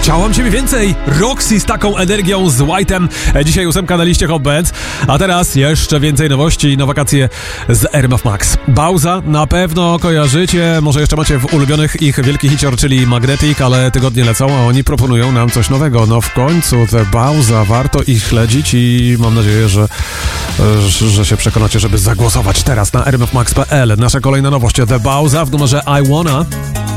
Chciałam ciebie więcej! Roxy z taką energią, z White'em. Dzisiaj 8 na liście Hot Bands. A teraz jeszcze więcej nowości na wakacje z RMF Max. Bauza na pewno kojarzycie, może jeszcze macie w ulubionych ich wielki hicior, czyli Magnetic, ale tygodnie lecą, a oni proponują nam coś nowego. No w końcu The Bauza, warto ich śledzić i mam nadzieję, że się przekonacie, żeby zagłosować teraz na rmfmax.pl. Nasza kolejna nowość, The Bauza w numerze I Wanna.